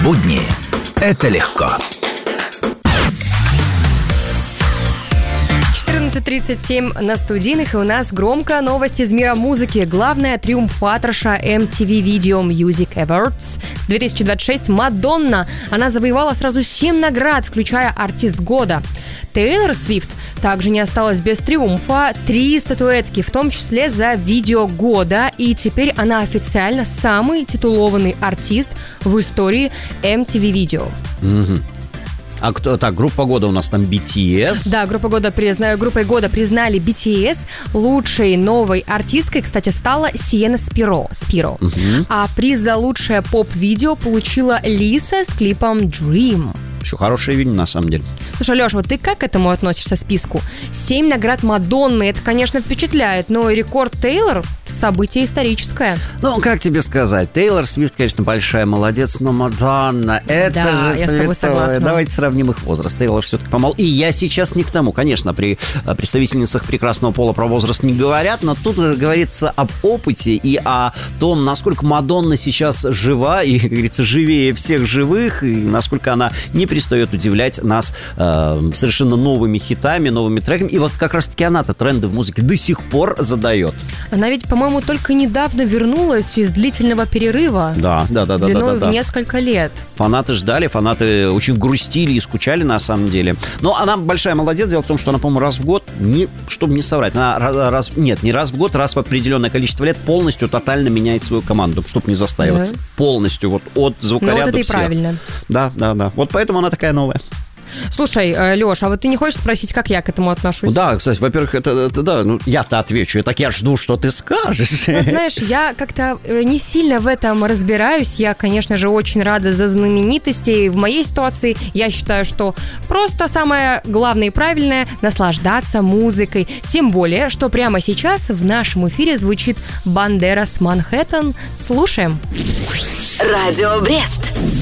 Будни – это легко. 14:37 на студийных, и у нас громко новость из мира музыки. Главная триумфаторша MTV Video Music Awards 2026 Мадонна. Она завоевала сразу 7 наград, включая «Артист года». Тейлор Свифт также не осталась без триумфа. 3 статуэтки, в том числе за видео года. И теперь она официально самый титулованный артист в истории MTV Video. А кто так? Группа года у нас там BTS. Да, группой года признали BTS. Лучшей новой артисткой, кстати, стала Сиена Спиро. А приз за лучшее поп-видео получила Лиса с клипом Dream. Еще хорошее видео, на самом деле. Слушай, Леш, вот ты как к этому относишься, списку? 7 наград Мадонны, это, конечно, впечатляет, но рекорд Тейлор – событие историческое. Ну, как тебе сказать? Тейлор Свифт, конечно, большая молодец, но Мадонна – это же я с тобой согласна. Давайте сравним их возраст. Тейлор все-таки помол. И я сейчас не к тому. Конечно, при представительницах прекрасного пола про возраст не говорят, но тут говорится об опыте и о том, насколько Мадонна сейчас жива и, как говорится, живее всех живых, и насколько она не перестает удивлять нас совершенно новыми хитами, новыми треками. И вот как раз-таки она-то тренды в музыке до сих пор задает. Она ведь, по-моему, только недавно вернулась из длительного перерыва. Да. Длиной в несколько лет. Фанаты ждали, фанаты очень грустили и скучали на самом деле. Но она большая молодец. Дело в том, что она, по-моему, раз в год, чтобы не соврать, она не раз в год, раз в определенное количество лет полностью, тотально меняет свою команду, чтобы не застаиваться. Да. Полностью, вот от звукоряда до всех. Ну, вот это и правильно. Да. Вот поэтому она такая новая. Слушай, Леш, а вот ты не хочешь спросить, как я к этому отношусь? Да, кстати, во-первых, я-то отвечу. Я жду, что ты скажешь. Вот, знаешь, я как-то не сильно в этом разбираюсь. Я, конечно же, очень рада за знаменитостей. В моей ситуации я считаю, что просто самое главное и правильное – наслаждаться музыкой. Тем более, что прямо сейчас в нашем эфире звучит «Бандерас Манхэттен». Слушаем. Радио Брест.